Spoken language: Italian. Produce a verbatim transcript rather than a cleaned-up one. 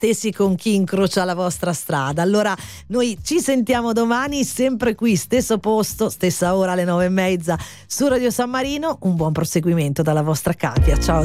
stessi con chi incrocia la vostra strada. Allora noi ci sentiamo domani, sempre qui, stesso posto, stessa ora alle nove e mezza su Radio San Marino. Un buon proseguimento dalla vostra Katia. Ciao.